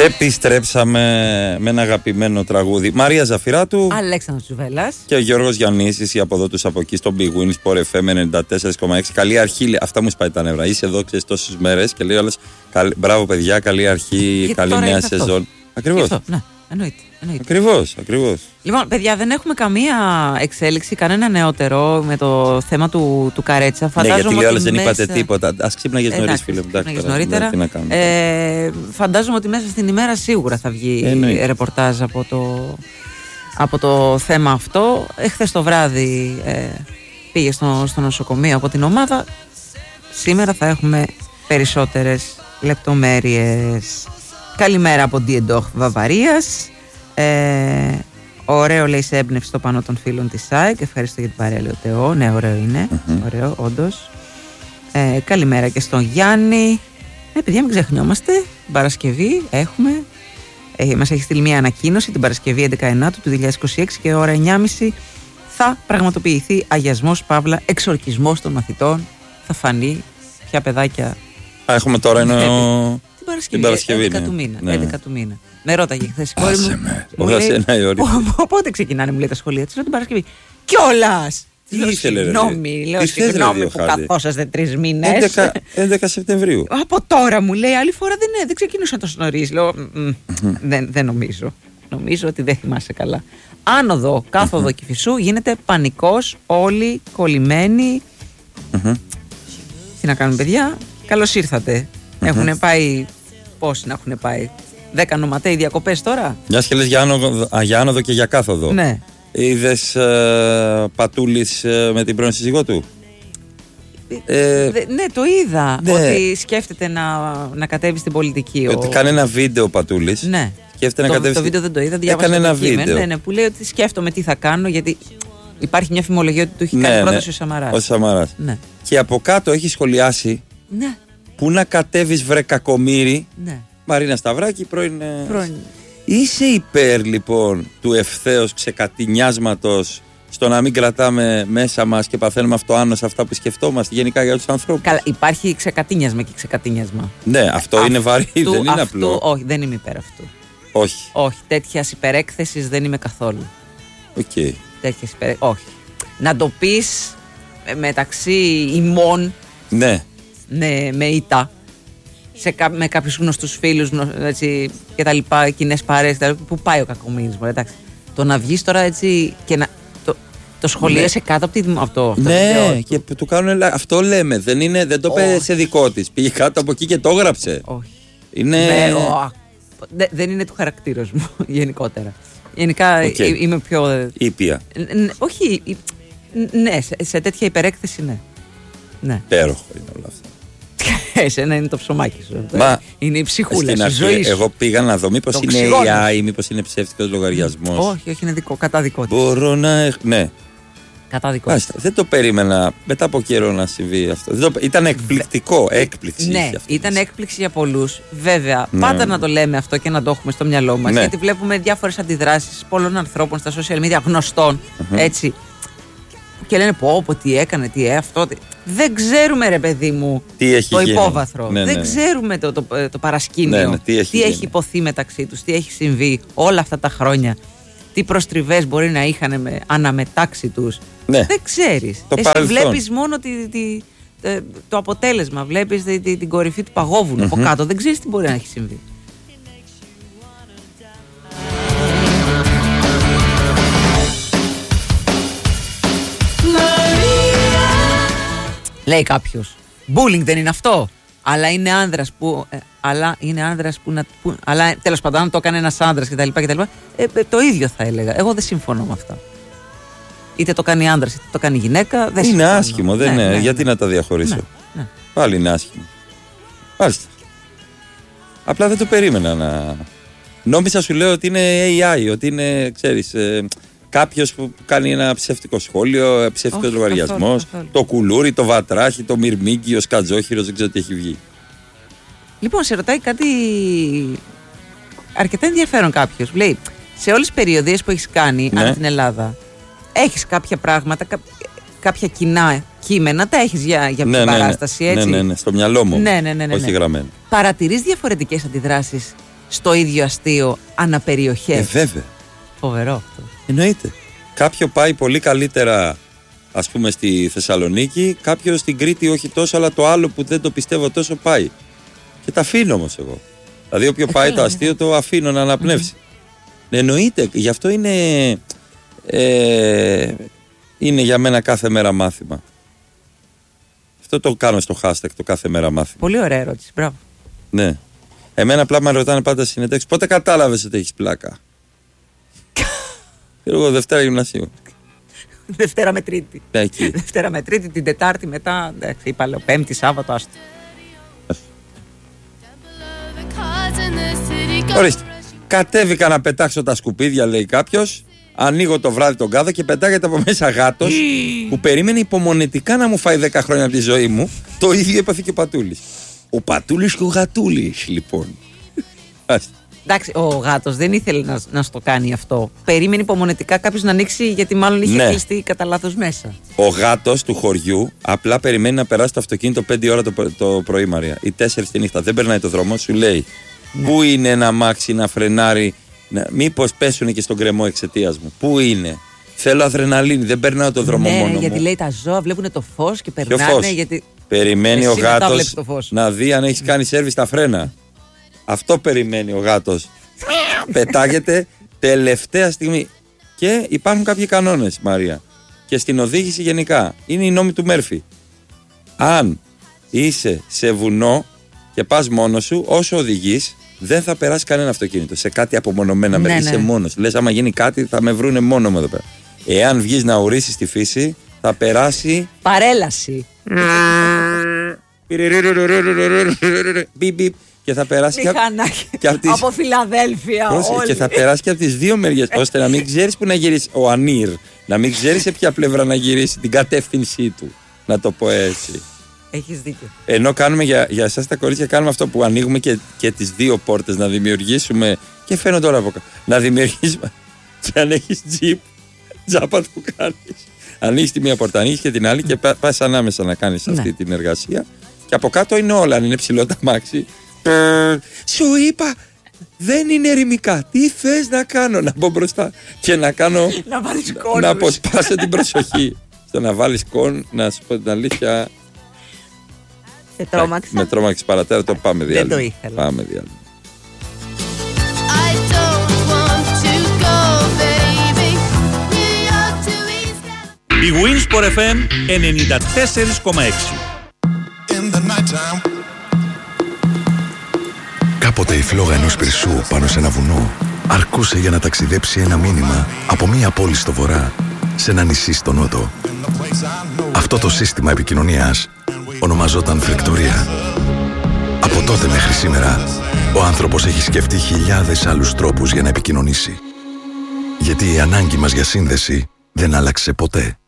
Επιστρέψαμε με ένα αγαπημένο τραγούδι. Μαρία Ζαφυράτου, Αλέξανδρος Τσουβέλλας και ο Γιώργος Γιαννίσης, οι από εδώ τους από εκεί, στο Big Win Sport FM 94,6. Καλή αρχή, αυτά μου σπάει τα νεύρα. Είσαι εδώ, ξέρεις, τόσες μέρες και λέει όλες μπράβο παιδιά, καλή αρχή, καλή νέα σεζόν. Ακριβώς. Ναι, εννοείται. Ακριβώς. Λοιπόν, παιδιά, δεν έχουμε καμία εξέλιξη, κανένα νεότερο με το θέμα του Καρέτσα. Φαντάζομαι γιατί λέει όλες δεν είπατε τίποτα. Ας ξύπναγες νωρίς, φίλε μου. Νωρίτερα. Φαντάζομαι ότι μέσα στην ημέρα σίγουρα θα βγει ρεπορτάζ από το θέμα αυτό. Χθες το βράδυ πήγε στο νοσοκομείο από την ομάδα. Σήμερα θα έχουμε περισσότερες λεπτομέρειες. Καλημέρα από Διεντόχ Βαβαρίας. Ωραίο, λέει, σε έμπνευση το πανό των φίλων της ΣΑΕΚ. Ευχαριστώ για την παρέα, λέει ο Τεό. Ναι, ωραίο είναι. Ωραίο, όντως. Καλημέρα και στον Γιάννη. Παιδιά, μην ξεχνιόμαστε. Την Παρασκευή έχουμε. Μας έχει στείλει μια ανακοίνωση την Παρασκευή 11 του 2026 και ώρα 9.30 θα πραγματοποιηθεί αγιασμός, παύλα, εξορκισμός των μαθητών. Θα φανεί ποια παιδάκια. Έχουμε τώρα Την Παρασκευή 11 του μήνα. Με ρώταγε χθες η κόρη μου. Πότε ξεκινάνε, μου λέει, τα σχολεία της. Λέω την Παρασκευή. Κιόλας! Συγγνώμη που καθόσαστε 3 μήνες. 11 Σεπτεμβρίου. Από τώρα, μου λέει, άλλη φορά δεν ξεκινούσα τόσο νωρίς. Λέω, δεν νομίζω. Νομίζω ότι δεν θυμάσαι καλά. Άνοδο, κάθοδο Κηφισού, γίνεται πανικός, όλοι κολλημένοι. Τι να κάνουμε, παιδιά, καλώς ήρθατε. Έχουν πάει, πόσοι να έχουν πάει, 10 νοματέοι διακοπές τώρα. Μια και λες για άνοδο και για κάθοδο. Ναι. Είδες Πατούλης με την πρώην σύζυγό του? Ναι, το είδα. Ναι. Ότι σκέφτεται να κατέβει στην πολιτική. Κάνει ένα βίντεο Πατούλης. Ναι. Το βίντεο δεν το είδα. Έκανε ένα βίντεο. Ναι, που λέει ότι σκέφτομαι τι θα κάνω, γιατί υπάρχει μια φημολογία ότι του έχει κάνει πρόταση ο Σαμαράς. Ο Σαμαράς. Ναι. Και από κάτω έχει σχολιάσει. Ναι. Πού να κατέβεις, βρε κακομοίρη. Ναι. Μαρίνα Σταυράκη, πρώην. Είσαι υπέρ, λοιπόν, του ευθέως ξεκατηνιάσματος στο να μην κρατάμε μέσα μας και παθαίνουμε αυτοάνωση αυτά που σκεφτόμαστε γενικά για τους ανθρώπους? Καλά, υπάρχει ξεκατίνιασμα και ξεκατίνιασμα. Ναι, αυτό είναι βαρύ, δεν είναι απλό. Όχι, δεν είμαι υπέρ αυτού. Όχι, τέτοιας υπερέκθεσης δεν είμαι καθόλου. Okay. Όχι. Να το πεις μεταξύ ημών. Ναι. Ναι, με ήττα. Με κάποιους γνωστούς φίλους και τα λοιπά, κοινές παρέες, που πάει ο κακομοίρισμος, εντάξει. Το να βγεις τώρα έτσι και να το σχολίασε κάτω από αυτό. Ναι, και του κάνουν, αυτό λέμε, δεν το είπε σε δικό της, πήγε κάτω από εκεί και το έγραψε. Όχι. Δεν είναι του χαρακτήρας μου γενικότερα. Γενικά είμαι πιο ήπια. Όχι, ναι, σε τέτοια υπερέκθεση ναι. Υπέροχο είναι όλα αυτά. Εσένα είναι το ψωμάκι σου. Είναι η ψυχούλα σου, η ζωή σου. Εγώ πήγα να δω μήπως είναι AI ή μήπως είναι ψεύτικος λογαριασμός. Όχι, είναι κατά δικό της. Μπορώ να. Ναι. Κατά δικό της. Δεν το περίμενα μετά από καιρό να συμβεί αυτό. Ήταν εκπληκτικό. Έκπληξη. Ναι, ήταν έκπληξη για πολλούς. Βέβαια, πάντα να το λέμε αυτό και να το έχουμε στο μυαλό μας. Γιατί βλέπουμε διάφορες αντιδράσεις πολλών ανθρώπων στα social media, γνωστών. Έτσι. Και λένε πω τι έκανε, αυτό. Δεν ξέρουμε, ρε παιδί μου, το υπόβαθρο. Δεν ξέρουμε το παρασκήνιο. Τι έχει υποθεί μεταξύ τους, τι έχει συμβεί όλα αυτά τα χρόνια. Τι προστριβές μπορεί να είχαν αναμετάξει τους. Δεν ξέρεις. Εσύ βλέπεις μόνο το αποτέλεσμα. Βλέπεις την κορυφή του παγόβουνου από κάτω. Δεν ξέρεις τι μπορεί να έχει συμβεί. Λέει κάποιος, bullying δεν είναι αυτό? Αλλά είναι άνδρας που. Αλλά τέλος πάντων, αν το έκανε ένας άνδρας κτλ. Το ίδιο θα έλεγα. Εγώ δεν συμφωνώ με αυτά. Είτε το κάνει άνδρας είτε το κάνει γυναίκα. Δεν είναι άσχημο, δεν είναι. Γιατί να τα διαχωρίσω. Ναι. Πάλι είναι άσχημο. Μάλιστα. Απλά δεν το περίμενα να. Νόμιζα, σου λέω, ότι είναι AI, ότι είναι, ξέρεις. Κάποιος που κάνει ένα ψεύτικο σχόλιο, ψεύτικος λογαριασμός, το κουλούρι, το βατράχι, το μυρμήγκι, ο σκατζόχυρος, δεν ξέρω τι έχει βγει. Λοιπόν, σε ρωτάει κάτι αρκετά ενδιαφέρον κάποιος. Λέει, σε όλες τις περιοδίες που έχεις κάνει ανά την Ελλάδα, έχεις κάποια πράγματα, κάποια κοινά κείμενα, τα έχεις για την παράσταση, έτσι? Ναι, στο μυαλό μου. Ναι. Όχι γραμμένο. Παρατηρείς διαφορετικές αντιδράσεις στο ίδιο αστείο αναπεριοχές. Βέβαια. Φοβερό αυτό. Εννοείται. Κάποιο πάει πολύ καλύτερα, ας πούμε, στη Θεσσαλονίκη, κάποιο στην Κρήτη όχι τόσο, αλλά το άλλο που δεν το πιστεύω τόσο πάει. Και τα αφήνω όμως εγώ. Δηλαδή, όποιο πάει το αστείο το αφήνω να αναπνεύσει. Εννοείται. Γι' αυτό είναι για μένα κάθε μέρα μάθημα. Αυτό το κάνω στο hashtag, το κάθε μέρα μάθημα. Πολύ ωραία ερώτηση. Μπράβο. Ναι. Εμένα απλά με ρωτάνε πάντα συνεντεύξεις, πότε κατάλαβες ότι έχεις πλάκα? Εγώ Δευτέρα γυμνασίου. Δευτέρα με Τρίτη. Εκεί. Δευτέρα με Τρίτη, την Τετάρτη μετά. Εντάξει, είπα, λέω, Πέμπτη, Σάββατο, άστο. Ορίστε. Κατέβηκα να πετάξω τα σκουπίδια, λέει κάποιος. Ανοίγω το βράδυ τον κάδο και πετάγεται από μέσα γάτος που περίμενε υπομονετικά να μου φάει 10 χρόνια από τη ζωή μου. Το ίδιο έπαθε και ο Πατούλης. Ο Πατούλης και ο Γατούλης, λοιπόν. Εντάξει, ο γάτος δεν ήθελε να στο κάνει αυτό. Περίμενε υπομονετικά κάποιος να ανοίξει, γιατί μάλλον είχε κλειστεί κατά λάθος μέσα. Ο γάτος του χωριού απλά περιμένει να περάσει το αυτοκίνητο 5 ώρα το πρωί, Μαρία, ή 4 τη νύχτα. Δεν περνάει το δρόμο, σου λέει πού είναι ένα αμάξι να φρενάρει, μήπως πέσουν και στον κρεμό εξαιτίας μου. Πού είναι? Θέλω αδρεναλίνη, δεν περνάω το δρόμο μόνο μου. Γιατί λέει τα ζώα βλέπουν το φως και περνάνε. Γιατί... Περιμένει ο γάτος να δει αν έχει κάνει σέρβις στα φρένα. Αυτό περιμένει ο γάτος. Πετάγεται τελευταία στιγμή. Και υπάρχουν κάποιοι κανόνες, Μαρία. Και στην οδήγηση γενικά. Είναι οι νόμοι του Μέρφυ. Αν είσαι σε βουνό και πας μόνος σου, όσο οδηγείς, δεν θα περάσει κανένα αυτοκίνητο. Σε κάτι απομονωμένα μέρη. Είσαι μόνος. Λες, άμα γίνει κάτι, θα με βρούνε μόνο μου εδώ πέρα. Εάν βγεις να ουρίσεις στη φύση, θα περάσει. Παρέλαση. Και θα περάσει από Φιλαδέλφια. Και θα περάσει και από τις δύο μεριές, ώστε να μην ξέρεις που να γυρίσει ο Ανίρ, να μην ξέρεις σε ποια πλευρά να γυρίσει, την κατεύθυνσή του. Να το πω έτσι. Έχεις δίκιο. Ενώ κάνουμε για εσάς τα κορίτσια, κάνουμε αυτό που ανοίγουμε και τις δύο πόρτες, να δημιουργήσουμε. Και φαίνω τώρα από κάτω. Να δημιουργήσουμε. Και αν έχεις τζιπ, τζάπα το κάνεις. Ανοίγεις τη μία πόρτα, ανοίγεις και την άλλη και πας ανάμεσα να κάνεις αυτή την εργασία. Και από κάτω είναι όλα. Αν είναι ψηλό τα μάξι. Σου είπα, δεν είναι ερημικά. Τι θες να κάνω? Να μπω μπροστά και να κάνω. Να αποσπάσω την προσοχή. Στο να βάλεις κον, να σου πω την αλήθεια. Με τρόμαξε παρατέρα. Το πάμε διάλειμμα. Δεν το ήθελα. Πάμε διάλειμμα. Η Winsport FM 94,6. Κάποτε η φλόγα ενός πυρσού πάνω σε ένα βουνό αρκούσε για να ταξιδέψει ένα μήνυμα από μία πόλη στο βορρά σε ένα νησί στο νότο. Αυτό το σύστημα επικοινωνίας ονομαζόταν φρεκτορία. Από τότε μέχρι σήμερα, ο άνθρωπος έχει σκεφτεί χιλιάδες άλλους τρόπους για να επικοινωνήσει. Γιατί η ανάγκη μας για σύνδεση δεν άλλαξε ποτέ.